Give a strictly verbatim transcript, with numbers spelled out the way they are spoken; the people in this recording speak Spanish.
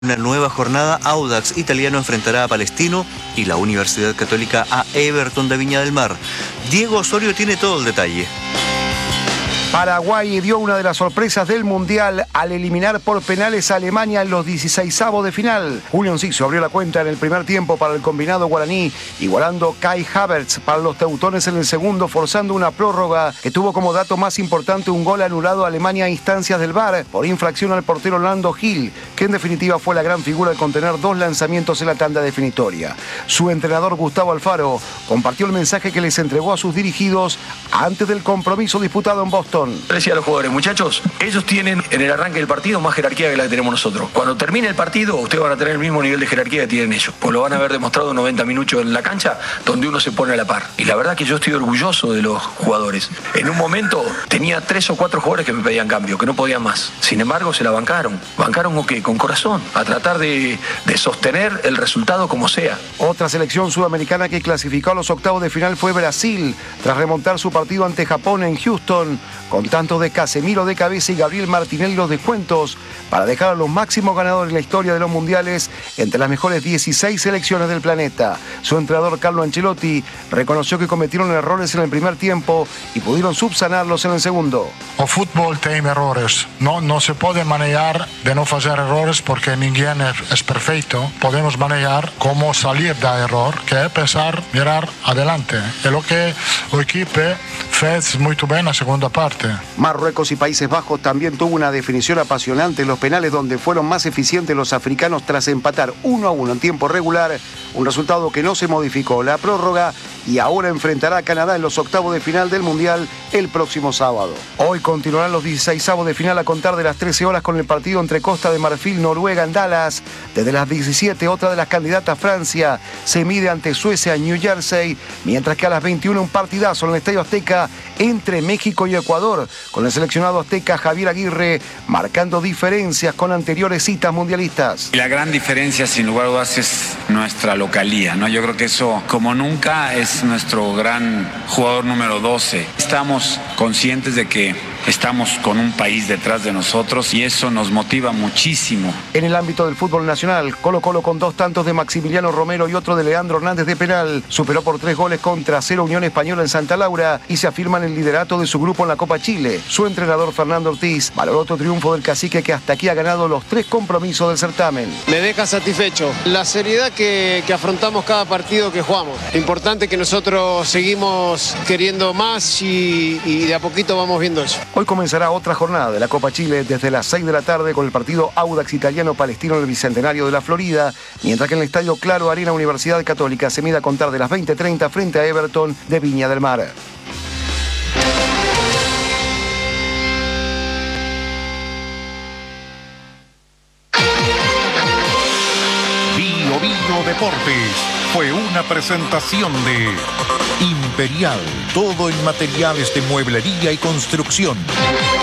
Una nueva jornada, Audax Italiano enfrentará a Palestino y la Universidad Católica a Everton de Viña del Mar. Diego Osorio tiene todo el detalle. Paraguay dio una de las sorpresas del Mundial al eliminar por penales a Alemania en los dieciseisavos de final. Julio Enciso abrió la cuenta en el primer tiempo para el combinado guaraní, igualando Kai Havertz para los teutones en el segundo, forzando una prórroga que tuvo como dato más importante un gol anulado a Alemania a instancias del V A R por infracción al portero Orlando Gil, que en definitiva fue la gran figura al contener dos lanzamientos en la tanda definitoria. Su entrenador Gustavo Alfaro compartió el mensaje que les entregó a sus dirigidos antes del compromiso disputado en Boston. Le decía a los jugadores, muchachos, ellos tienen en el arranque del partido más jerarquía que la que tenemos nosotros. Cuando termine el partido, ustedes van a tener el mismo nivel de jerarquía que tienen ellos, pues lo van a haber demostrado noventa minutos en la cancha, donde uno se pone a la par. Y la verdad que yo estoy orgulloso de los jugadores. En un momento tenía tres o cuatro jugadores que me pedían cambio, que no podían más. Sin embargo, se la bancaron. ¿Bancaron con qué? Con corazón, a tratar de, de sostener el resultado como sea. Otra selección sudamericana que clasificó a los octavos de final fue Brasil, tras remontar su partido ante Japón en Houston, con tantos de Casemiro de cabeza y Gabriel Martinelli los descuentos, para dejar a los máximos ganadores en la historia de los mundiales entre las mejores dieciséis selecciones del planeta. Su entrenador Carlo Ancelotti reconoció que cometieron errores en el primer tiempo y pudieron subsanarlos en el segundo. O fútbol tiene errores, no, no se puede manejar de no hacer errores porque ninguém es perfecto. Podemos manejar cómo salir de error, que es pensar, mirar adelante. Es lo que el equipo fez muy bien en la segunda parte. Marruecos y Países Bajos también tuvo una definición apasionante en los penales, donde fueron más eficientes los africanos tras empatar uno a uno en tiempo regular, un resultado que no se modificó la prórroga, y ahora enfrentará a Canadá en los octavos de final del Mundial el próximo sábado. Hoy continuarán los dieciseisavos de final a contar de las trece horas con el partido entre Costa de Marfil, Noruega en Dallas. Desde las diecisiete, otra de las candidatas, Francia, se mide ante Suecia en New Jersey, mientras que a las veintiuna un partidazo en el Estadio Azteca entre México y Ecuador, con el seleccionado azteca Javier Aguirre marcando diferencias con anteriores citas mundialistas. La gran diferencia, sin lugar a dudas, es nuestra localía, ¿no? Yo creo que eso, como nunca, es nuestro gran jugador número doce. Estamos conscientes de que estamos con un país detrás de nosotros y eso nos motiva muchísimo. En el ámbito del fútbol nacional, Colo Colo, con dos tantos de Maximiliano Romero y otro de Leandro Hernández de penal, superó por tres goles contra cero Unión Española en Santa Laura y se afirma en el liderato de su grupo en la Copa Chile. Su entrenador Fernando Ortiz valoró otro triunfo del cacique, que hasta aquí ha ganado los tres compromisos del certamen. Me deja satisfecho la seriedad que, que afrontamos cada partido que jugamos. Importante que nosotros seguimos queriendo más y, y de a poquito vamos viendo eso. Hoy comenzará otra jornada de la Copa Chile desde las seis de la tarde con el partido Audax Italiano Palestino en el Bicentenario de la Florida, mientras que en el Estadio Claro Arena Universidad Católica se mide a contar de las veinte treinta frente a Everton de Viña del Mar. Bio Bio Deportes fue una presentación de Imperial, todo en materiales de mueblería y construcción.